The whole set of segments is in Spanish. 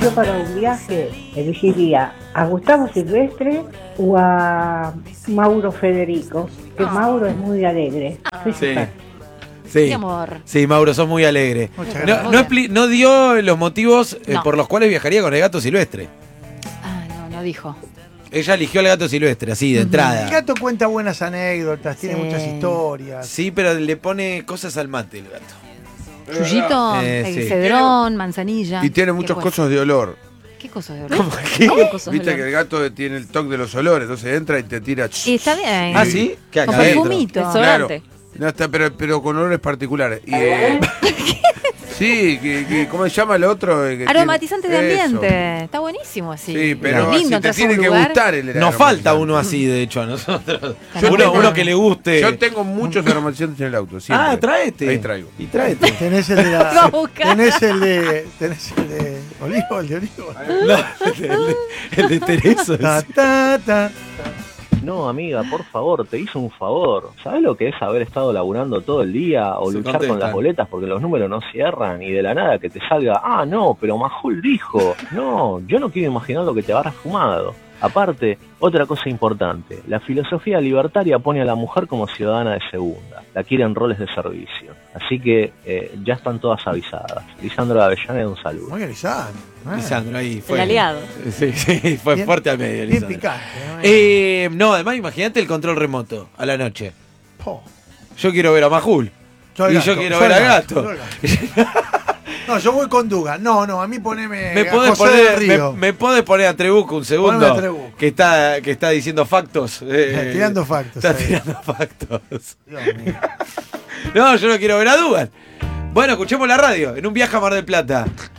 yo para un viaje elegiría a Gustavo Silvestre o a Mauro Federico, que Mauro es muy alegre. Sí. Mi Sí, amor. sí, Mauro, sos muy alegre. Muchas No, gracias. no dio los motivos No. por los cuales viajaría con el gato silvestre. No dijo. Ella eligió al gato silvestre, así, de entrada. El gato cuenta buenas anécdotas, tiene Sí. muchas historias. Sí, pero le pone cosas al mate el gato. Chuyito, Sí. cedrón, manzanilla. Y tiene ¿Qué muchas fue? cosas de olor. ¿Qué cosas de olor? ¿Cómo qué? ¿Cómo cosas de Viste olor? que el gato tiene el toque de los olores, entonces entra y te tira. Y está bien. Ah, ¿sí? ¿Qué acá Con adentro? perfumito. Claro. Desodorante. No está, pero con olores particulares. Y, sí, ¿cómo se llama el otro? Que Aromatizante de tiene- ambiente. Eso. Está buenísimo así. Sí, pero es lindo, si te entras a un tiene que lugar. gustar el Nos aromatizante. falta uno así, de hecho, a nosotros. Yo Uno, tengo- uno que le guste. Yo tengo muchos aromatizantes en el auto. Siempre. Ah, tráete. Ahí traigo. Y tráete. Tenés el de Va a buscar. tenés el de olivo, el de olivo. No, el de Tereso. Ta, ta, ta. No, amiga, por favor, te hizo un favor. ¿Sabes lo que es haber estado laburando todo el día o Se luchar con contestan. las boletas porque los números no cierran y de la nada que te salga, ah, no, pero Majul dijo? No, yo no quiero imaginar lo que te habrás fumado. Aparte, otra cosa importante, la filosofía libertaria pone a la mujer como ciudadana de segunda, la quiere en roles de servicio. Así que ya están todas avisadas. Lisandro de Avellaneda, un saludo. Muy Lisandro. Lisandro, ahí fue. El aliado. Sí, sí, fue Bien- fuerte al medio, Bien Lisandro. picante. ¿No? No, además, imagínate el control remoto a la noche. Po. Yo quiero ver a Majul. Yo al Y gato, yo quiero yo ver al al gato. yo al gato. No, yo voy con Duga. No, a mí poneme Me a podés José poner, del Río. me podés poner a Trebuco un Poneme a segundo. Trebuco. Que está diciendo factos. Tirando factos, Está ahí. tirando factos. Dios mío. No, yo no quiero ver a Dugan. Bueno, escuchemos la radio, en un viaje a Mar del Plata.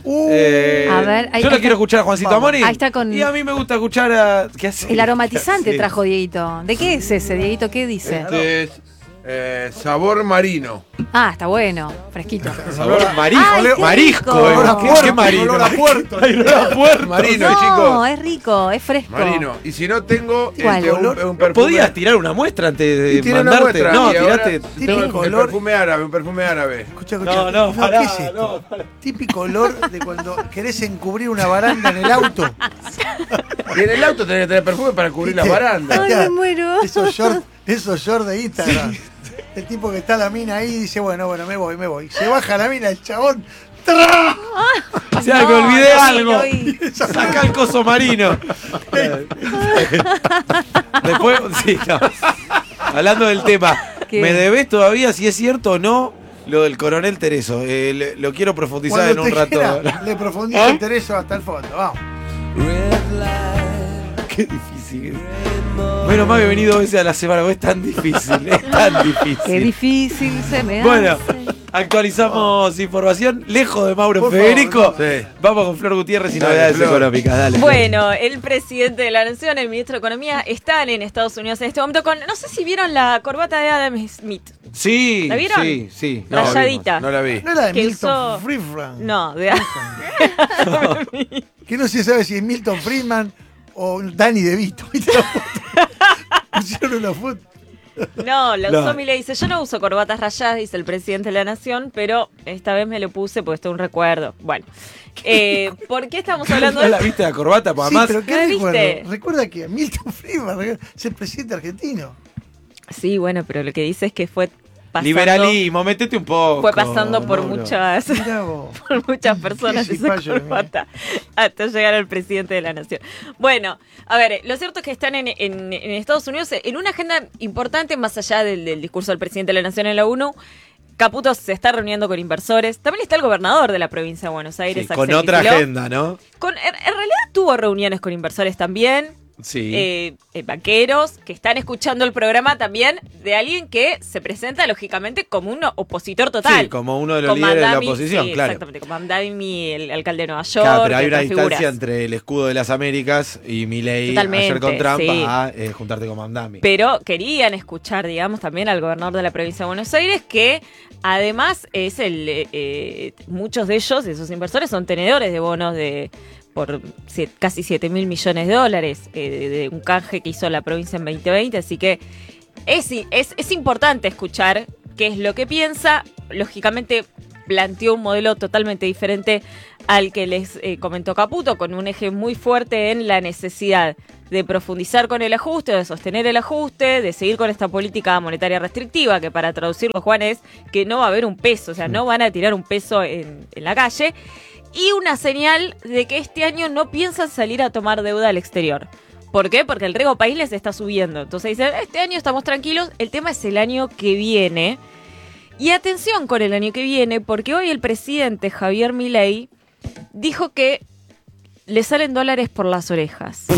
A ver, ahí yo no está. quiero escuchar a Juancito Vamos. Amorín. Ahí está con- Y a mí me gusta escuchar a... ¿Qué hace? El aromatizante ¿Qué hace? trajo Dieguito. ¿De qué es ese, Dieguito? ¿Qué dice? Este es sabor marino. Ah, está bueno, fresquito. Sabor marisco. Ay, qué marisco, rico. Olor a ¿Qué puerto, marino? olor a puerto. Ay, olor a puerto. Marino, No, chicos. es rico, es fresco. Marino. Y si no tengo ¿Cuál? un perfume. ¿Podías tirar una muestra antes de Y tiene una mandarte? muestra, No, y ahora tiraste... tengo Típico el olor. perfume árabe, un perfume árabe. Escucha, No, pará, ¿qué es esto? no, pará. Típico olor de cuando querés encubrir una baranda en el auto. Y en el auto tenés que tener perfume para cubrir las ¿Viste? barandas. Ay, me muero. Esos shorts de Instagram. El tipo que está la mina ahí y dice, bueno, me voy. Se baja la mina, el chabón. ¡Tra! O sea, que No, olvidé lo vi, algo. lo vi. Saca el coso marino. Después, sí, no. Hablando del tema, ¿Qué? ¿me debes todavía si es cierto o no lo del coronel Tereso? Lo quiero profundizar Cuando en un te rato. quiera, le profundiza el Tereso hasta el fondo. Vamos. Qué difícil. Menos mal que he venido veces a la semana, porque es tan difícil, es tan difícil. Qué difícil se me Bueno, hace. actualizamos información. Lejos de Mauro Por Federico. favor, Sí. Vamos con Flor Gutiérrez y Dale, novedades Flor. económicas. Dale. Flor. Bueno, el presidente de la Nación, el ministro de Economía, están en Estados Unidos en este momento con, no sé si vieron la corbata de Adam Smith. Sí, ¿La vieron? sí, sí. No, Rayadita. no la vi. No era de Que Milton usó- Friedman. No, de Que no se sabe si es Milton Friedman o Danny DeVito. ¿Viste la foto? Pusieron una foto. No, la No. usó Milei. Dice, yo no uso corbatas rayadas, dice el presidente de la Nación, pero esta vez me lo puse porque esto es un recuerdo. Bueno, ¿por qué estamos hablando ¿No de la viste la corbata? Pues Sí, además, pero ¿qué ¿la recuerdo? viste? Recuerda que Milton Friedman es el presidente argentino. Sí, bueno, pero lo que dice es que fue pasando, liberalismo, metete un poco. fue pasando por Mauro. muchas... Mirá vos. por muchas personas Qué esa cipayo que corbata hasta llegar al presidente de la Nación. Bueno, a ver, lo cierto es que están en Estados Unidos en una agenda importante más allá del discurso del presidente de la Nación en la ONU. Caputo se está reuniendo con inversores. También está el gobernador de la provincia de Buenos Aires, Sí, con Axel otra Kicillof. agenda, ¿no? En realidad tuvo reuniones con inversores también. Sí. Banqueros que están escuchando el programa también de alguien que se presenta lógicamente como un opositor total. Sí, como uno de los Con líderes de la Mamdani, oposición, sí, claro. Exactamente, como Mamdani, el alcalde de Nueva York. Claro, pero hay y una otras distancia figuras. entre el escudo de las Américas y Milei Totalmente, ayer con Trump sí. a juntarte con Mamdani. Pero querían escuchar, digamos, también al gobernador de la provincia de Buenos Aires, que además es muchos de ellos, esos inversores, son tenedores de bonos por casi 7.000 millones de dólares de un canje que hizo la provincia en 2020. Así que es importante escuchar qué es lo que piensa. Lógicamente, planteó un modelo totalmente diferente al que les comentó Caputo, con un eje muy fuerte en la necesidad de profundizar con el ajuste, de sostener el ajuste, de seguir con esta política monetaria restrictiva, que para traducirlo, Juan, es que no va a haber un peso, o sea, no van a tirar un peso en la calle, y una señal de que este año no piensan salir a tomar deuda al exterior. ¿Por qué? Porque el riesgo país les está subiendo. Entonces dicen, este año estamos tranquilos, el tema es el año que viene. Y atención con el año que viene, porque hoy el presidente Javier Milei dijo que le salen dólares por las orejas.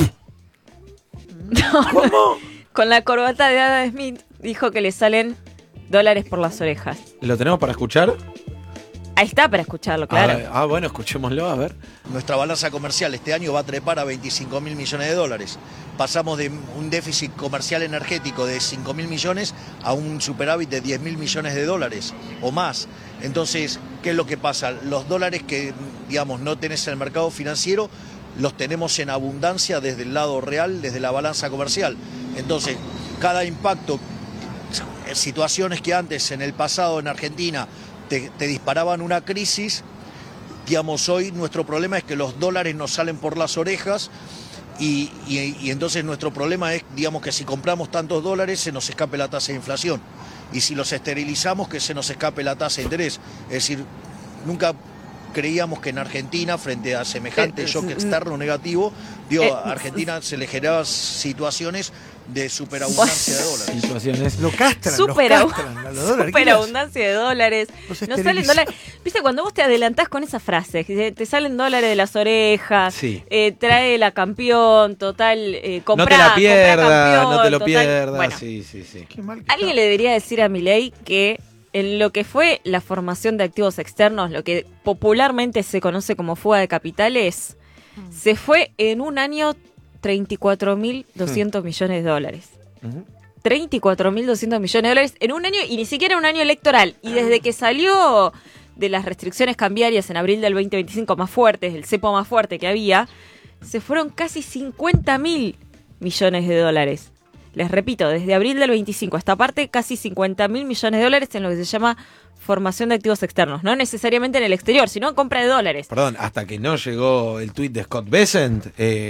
¿Cómo? Con la corbata de Adam Smith dijo que le salen dólares por las orejas. ¿Lo tenemos para escuchar? Ahí está para escucharlo, claro. Bueno, escuchémoslo, a ver. Nuestra balanza comercial este año va a trepar a 25.000 millones de dólares. Pasamos de un déficit comercial energético de 5.000 millones a un superávit de 10.000 millones de dólares o más. Entonces, ¿qué es lo que pasa? Los dólares que, digamos, no tenés en el mercado financiero, los tenemos en abundancia desde el lado real, desde la balanza comercial. Entonces, cada impacto, situaciones que antes, en el pasado en Argentina, te disparaban una crisis, digamos, hoy nuestro problema es que los dólares nos salen por las orejas y entonces nuestro problema es, digamos, que si compramos tantos dólares se nos escape la tasa de inflación y si los esterilizamos que se nos escape la tasa de interés. Es decir, nunca creíamos que en Argentina, frente a semejante shock externo negativo, a Argentina se le generaban situaciones de superabundancia de dólares. Situaciones. Lo castran, a los dólares. Superabundancia de dólares. No salen dólares. Viste, cuando vos te adelantás con esa frase, que te salen dólares de las orejas, sí. Trae la campeón, total, comprá, no te la pierdas, campeón, no te lo total. pierdas. Bueno, sí. Qué mal que alguien está. le debería decir a Milei que en lo que fue la formación de activos externos, lo que popularmente se conoce como fuga de capitales, se fue en un año 34.200 millones de dólares. 34.200 millones de dólares en un año, y ni siquiera un año electoral. Y desde que salió de las restricciones cambiarias en abril del 2025 más fuertes, el cepo más fuerte que había, se fueron casi 50.000 millones de dólares. Les repito, desde abril del 25 hasta parte, casi 50.000 millones de dólares en lo que se llama formación de activos externos. No necesariamente en el exterior, sino en compra de dólares. Perdón, hasta que no llegó el tuit de Scott Bessent,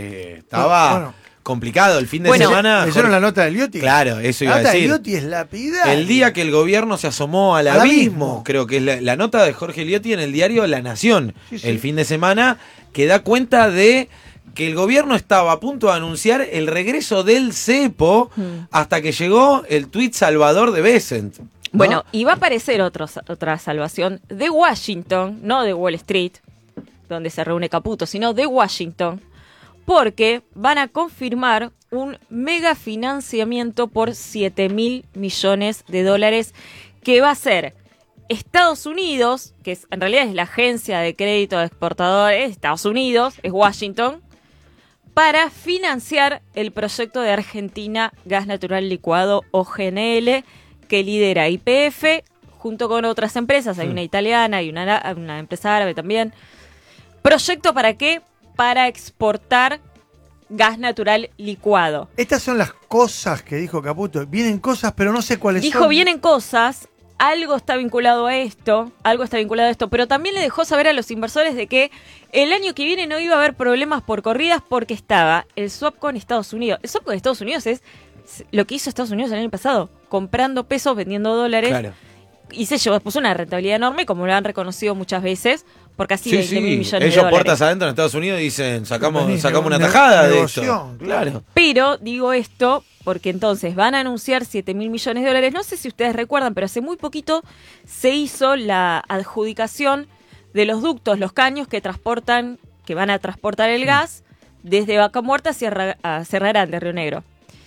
estaba complicado el fin de semana. ¿Leyeron la nota del Liotti? Claro, eso iba a decir. La nota del Liotti es lapidaria. El día que el gobierno se asomó al abismo, creo que es la nota de Jorge Liotti en el diario La Nación, el fin de semana, que da cuenta de que el gobierno estaba a punto de anunciar el regreso del cepo hasta que llegó el tuit salvador de Bessent, ¿no? Bueno, y va a aparecer otra salvación de Washington, no de Wall Street, donde se reúne Caputo, sino de Washington, porque van a confirmar un mega financiamiento por 7.000 millones de dólares que va a ser Estados Unidos, que en realidad es la agencia de crédito de exportadores de Estados Unidos, es Washington, para financiar el proyecto de Argentina Gas Natural Licuado, o GNL, que lidera YPF junto con otras empresas. Hay una italiana y una empresa árabe también. ¿Proyecto para qué? Para exportar gas natural licuado. Estas son las cosas que dijo Caputo. Vienen cosas, pero no sé cuáles son. Dijo, vienen cosas, algo está vinculado a esto, pero también le dejó saber a los inversores de que el año que viene no iba a haber problemas por corridas porque estaba el swap con Estados Unidos. El swap con Estados Unidos es lo que hizo Estados Unidos el año pasado, comprando pesos, vendiendo dólares. Claro. Y se puso una rentabilidad enorme, como lo han reconocido muchas veces, por casi 20.000 millones de dólares. Ellos puertas adentro en Estados Unidos dicen, sacamos una tajada de esto. Claro. Pero digo esto porque entonces van a anunciar 7.000 millones de dólares. No sé si ustedes recuerdan, pero hace muy poquito se hizo la adjudicación de los ductos, los caños que van a transportar el gas desde Vaca Muerta a Serra Grande, Río Negro.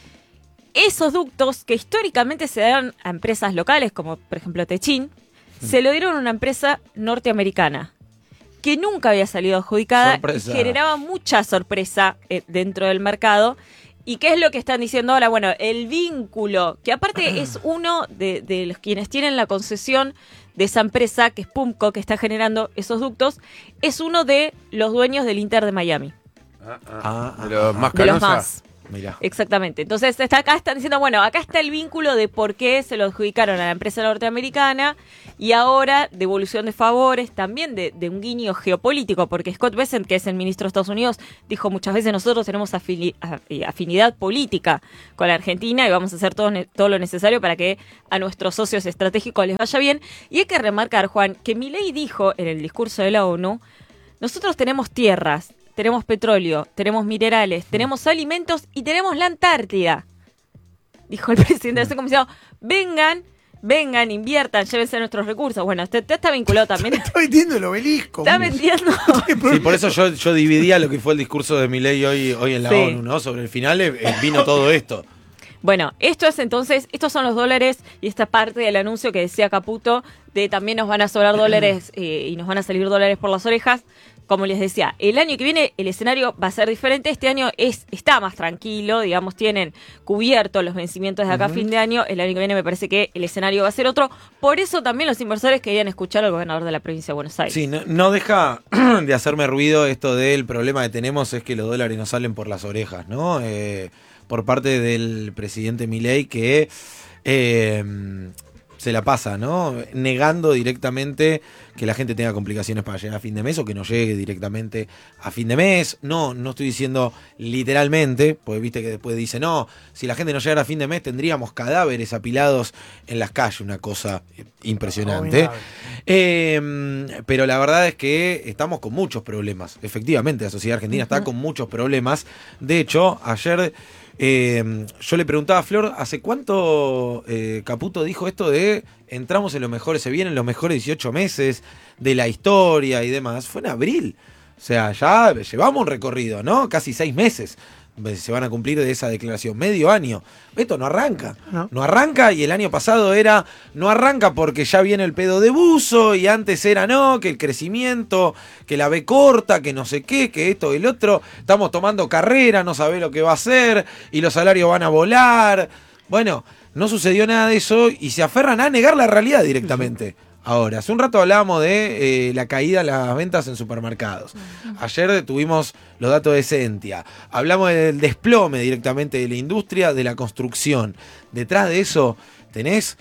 Esos ductos, que históricamente se dan a empresas locales, como por ejemplo Techin, se lo dieron a una empresa norteamericana que nunca había salido adjudicada. Sorpresa. Y generaba mucha sorpresa dentro del mercado. ¿Y qué es lo que están diciendo ahora? Bueno, el vínculo, que aparte es uno de los quienes tienen la concesión de esa empresa, que es Pumco, que está generando esos ductos, es uno de los dueños del Inter de Miami. De los más canosa. Mirá. Exactamente. Entonces están diciendo, bueno, acá está el vínculo de por qué se lo adjudicaron a la empresa norteamericana y ahora devolución de favores, también de un guiño geopolítico, porque Scott Bessent, que es el ministro de Estados Unidos, dijo muchas veces nosotros tenemos afinidad política con la Argentina y vamos a hacer todo lo necesario para que a nuestros socios estratégicos les vaya bien. Y hay que remarcar, Juan, que Milei dijo en el discurso de la ONU, nosotros tenemos tierras, tenemos petróleo, tenemos minerales, tenemos alimentos y tenemos la Antártida. Dijo el presidente de ese comisionado, vengan, inviertan, llévense nuestros recursos. Bueno, usted está vinculado también. Está vendiendo el obelisco. Está vendiendo. Sí, por eso yo dividía lo que fue el discurso de Milei hoy en la ONU, ¿no? Sobre el final vino todo esto. Bueno, estos son los dólares y esta parte del anuncio que decía Caputo de también nos van a sobrar dólares y nos van a salir dólares por las orejas. Como les decía, el año que viene el escenario va a ser diferente. Este año está más tranquilo, digamos, tienen cubiertos los vencimientos de acá a fin de año. El año que viene me parece que el escenario va a ser otro. Por eso también los inversores querían escuchar al gobernador de la provincia de Buenos Aires. Sí, no deja de hacerme ruido esto del problema que tenemos es que los dólares nos salen por las orejas, ¿no? Por parte del presidente Milei que se la pasa, ¿no? Negando directamente que la gente tenga complicaciones para llegar a fin de mes o que no llegue directamente a fin de mes. No estoy diciendo literalmente, porque viste que después dice, no, si la gente no llegara a fin de mes tendríamos cadáveres apilados en las calles, una cosa impresionante. Pero la verdad es que estamos con muchos problemas. Efectivamente, la sociedad argentina está con muchos problemas. De hecho, ayer yo le preguntaba a Flor, ¿hace cuánto Caputo dijo esto de entramos en los mejores, se vienen los mejores 18 meses de la historia y demás? Fue en abril. O sea, ya llevamos un recorrido, ¿no? Casi 6 meses se van a cumplir de esa declaración, medio año. Esto no arranca. No arranca y el año pasado no arranca porque ya viene el pedo de buzo y antes era que el crecimiento, que la B corta, que no sé qué, que esto y el otro. Estamos tomando carrera, no sabe lo que va a hacer y los salarios van a volar. Bueno, no sucedió nada de eso y se aferran a negar la realidad directamente. Ahora, hace un rato hablábamos de la caída de las ventas en supermercados. Ayer tuvimos los datos de Sentia. Hablamos del desplome directamente de la industria de la construcción. Detrás de eso tenés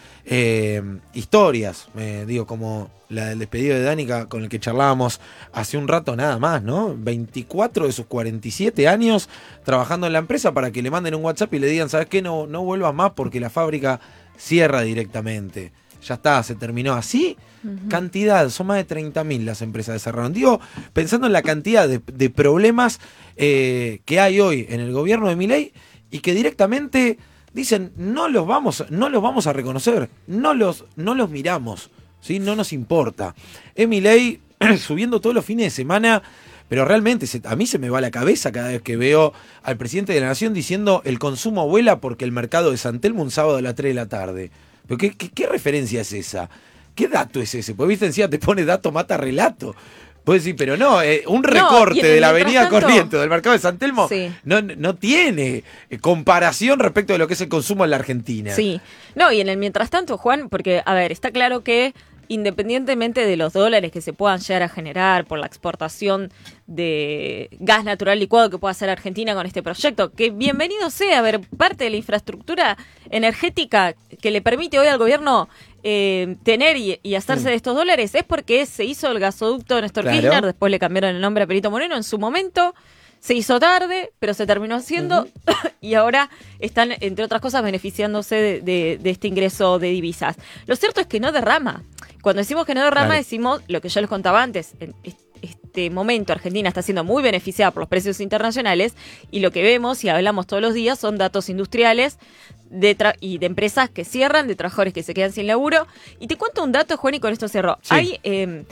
historias, como la del despedido de Danica con el que charlábamos hace un rato nada más, ¿no? 24 de sus 47 años trabajando en la empresa para que le manden un WhatsApp y le digan, ¿sabes qué? No vuelvas más porque la fábrica cierra directamente. Ya está, se terminó así. Cantidad, son más de 30.000 las empresas que cerraron. Digo, pensando en la cantidad de problemas que hay hoy en el gobierno de Milei y que directamente dicen no los vamos a reconocer, no los miramos, ¿sí? No nos importa. Es Milei subiendo todos los fines de semana, pero realmente a mí se me va la cabeza cada vez que veo al presidente de la Nación diciendo el consumo vuela porque el mercado de San Telmo un sábado a las 3 de la tarde. ¿Pero qué referencia es esa? ¿Qué dato es ese? Porque viste encima te pone dato mata relato. Puedes decir, pero no, un recorte de la avenida Corrientes del mercado de San Telmo no tiene comparación respecto de lo que es el consumo en la Argentina. Sí, no, y en el mientras tanto, Juan, porque, a ver, está claro que independientemente de los dólares que se puedan llegar a generar por la exportación de gas natural licuado que pueda hacer Argentina con este proyecto, que bienvenido sea, a ver, parte de la infraestructura energética que le permite hoy al gobierno tener y hacerse de estos dólares, es porque se hizo el gasoducto Néstor Kirchner, después le cambiaron el nombre a Perito Moreno, en su momento se hizo tarde, pero se terminó haciendo y ahora están, entre otras cosas, beneficiándose de este ingreso de divisas. Lo cierto es que no derrama. Cuando decimos que no derrama, decimos lo que yo les contaba antes. En este momento Argentina está siendo muy beneficiada por los precios internacionales y lo que vemos y hablamos todos los días son datos industriales y de empresas que cierran, de trabajadores que se quedan sin laburo. Y te cuento un dato, Juan, y con esto cierro. Sí. Hay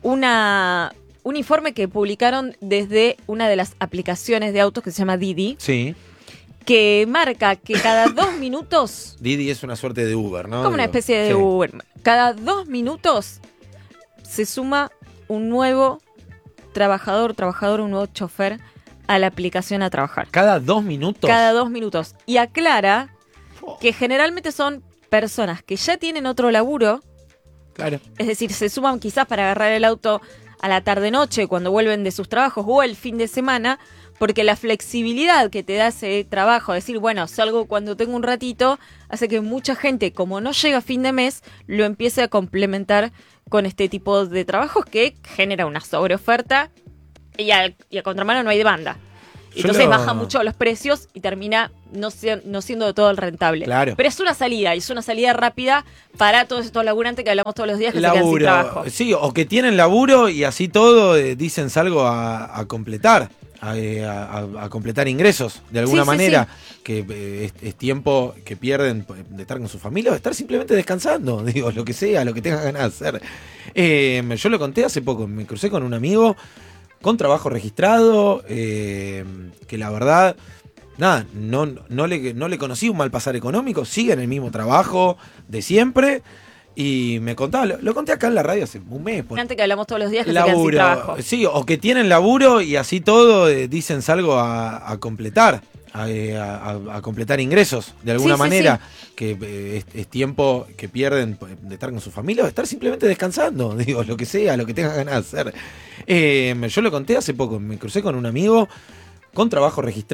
un informe que publicaron desde una de las aplicaciones de autos que se llama Didi. Sí. Que marca que cada 2 minutos... Didi es una suerte de Uber, ¿no? Como una especie de Uber. Cada 2 minutos se suma un nuevo trabajador, un nuevo chofer a la aplicación a trabajar. ¿Cada 2 minutos? Cada 2 minutos. Y aclara que generalmente son personas que ya tienen otro laburo. Claro. Es decir, se suman quizás para agarrar el auto a la tarde-noche cuando vuelven de sus trabajos o el fin de semana, porque la flexibilidad que te da ese trabajo, decir, bueno, salgo cuando tengo un ratito, hace que mucha gente, como no llega a fin de mes, lo empiece a complementar con este tipo de trabajos que genera una sobreoferta y a contramano no hay demanda. Entonces baja mucho los precios y termina no siendo de todo el rentable. Claro. Pero es una salida rápida para todos estos laburantes que hablamos todos los días que se quedan sin trabajo. Sí, o que tienen laburo y así todo dicen salgo a completar. A completar ingresos de alguna manera, que es tiempo que pierden de estar con su familia o de estar simplemente descansando, digo, lo que sea, lo que tengan ganas de hacer. Yo lo conté hace poco, me crucé con un amigo con trabajo registrado, que la verdad, nada, no le conocí un mal pasar económico, sigue en el mismo trabajo de siempre. Y me contaba, lo conté acá en la radio hace un mes. Antes que hablamos todos los días que se quedan sin trabajo. Sí, o que tienen laburo y así todo dicen salgo a completar, a completar ingresos de alguna manera, que es tiempo que pierden de estar con su familia o de estar simplemente descansando, digo, lo que sea, lo que tengan ganas de hacer. Yo lo conté hace poco, me crucé con un amigo con trabajo registrado.